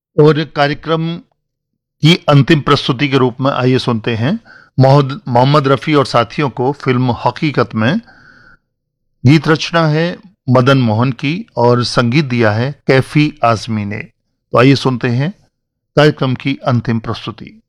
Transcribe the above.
और कार्यक्रम की अंतिम प्रस्तुति के रूप में आइए सुनते हैं मोहम्मद रफ़ी और साथियों को फिल्म हकीकत में। गीत रचना है मदन मोहन की और संगीत दिया है कैफी आजमी ने। तो आइए सुनते हैं कार्यक्रम की अंतिम प्रस्तुति।